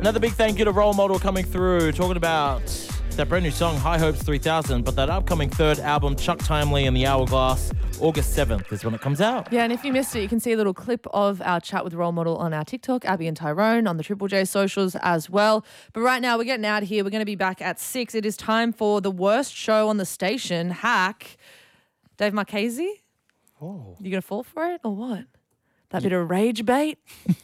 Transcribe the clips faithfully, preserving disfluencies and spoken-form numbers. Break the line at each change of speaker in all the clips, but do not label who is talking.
Another big thank you to Role Model coming through, talking about that brand new song, High Hopes three thousand, but that upcoming third album, Chuck Timely and the Hourglass, August seventh is when it comes out.
Yeah, and if you missed it, you can see a little clip of our chat with Role Model on our TikTok, Abby and Tyrone, on the Triple J socials as well. But right now, we're getting out of here. We're going to be back at six. It is time for the worst show on the station, Hack. Dave Marchese?
Oh.
You going to fall for it or what? That bit of rage bait?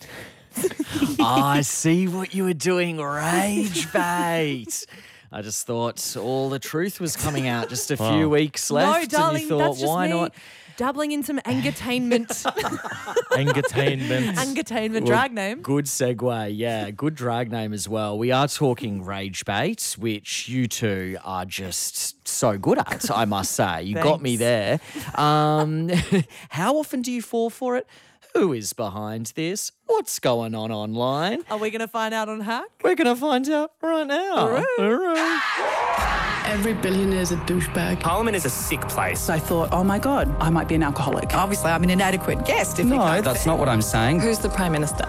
I see what you were doing, rage bait. I just thought all the truth was coming out, just a
Wow.
few weeks left.
No, darling,
and you thought,
that's just
why
me
not?
dabbling in some entertainment.
Entertainment.
Entertainment,
Well,
drag name.
Good segue, yeah. Good drag name as well. We are talking rage bait, which you two are just so good at, I must say. You got me there. Um, how often do you fall for it? Who is behind this? What's going on online?
Are we going to find out on Hack?
We're going to find out right now.
All right.
All right.
Every billionaire's a douchebag.
Parliament is a sick place.
I thought, oh my God, I might be an alcoholic.
Obviously, I'm an inadequate guest. If you
No,
can't
that's not what I'm saying.
Who's the Prime Minister?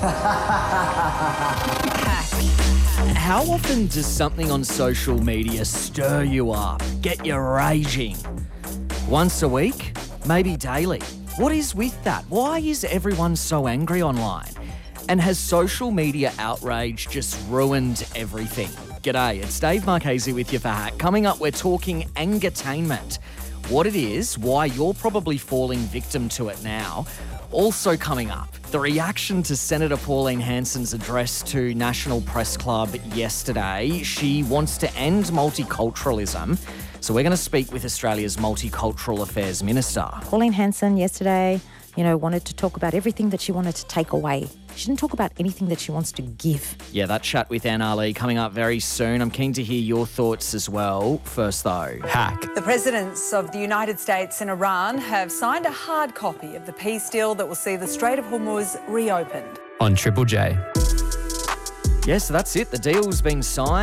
How often does something on social media stir you up, get you raging? Once a week? Maybe daily? What is with that? Why is everyone so angry online? And has social media outrage just ruined everything? G'day, it's Dave Marchese with you for Hack. Coming up, we're talking angertainment. What it is, why you're probably falling victim to it now. Also coming up, the reaction to Senator Pauline Hanson's address to National Press Club yesterday. She wants to end multiculturalism. So we're going to speak with Australia's Multicultural Affairs Minister.
Pauline Hanson yesterday, you know, wanted to talk about everything that she wanted to take away. She didn't talk about anything that she wants to give.
Yeah, that chat with Anne Ali coming up very soon. I'm keen to hear your thoughts as well. First though, Hack.
The presidents of the United States and Iran have signed a hard copy of the peace deal that will see the Strait of Hormuz reopened.
On Triple J.
Yes, that's it. The deal's been signed.